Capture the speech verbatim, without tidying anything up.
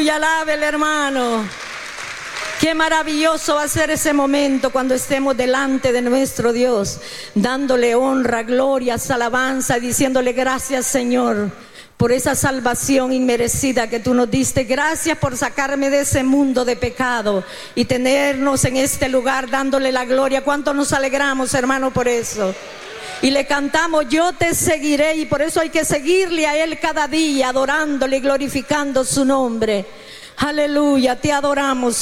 Aleluya, alabe el hermano. Qué maravilloso va a ser ese momento cuando estemos delante de nuestro Dios, dándole honra, gloria, alabanza, diciéndole gracias, Señor, por esa salvación inmerecida que tú nos diste. Gracias por sacarme de ese mundo de pecado y tenernos en este lugar dándole la gloria. ¿Cuánto nos alegramos, hermano, por eso? Y le cantamos, yo te seguiré, y por eso hay que seguirle a Él cada día, adorándole y glorificando su nombre. Aleluya, te adoramos,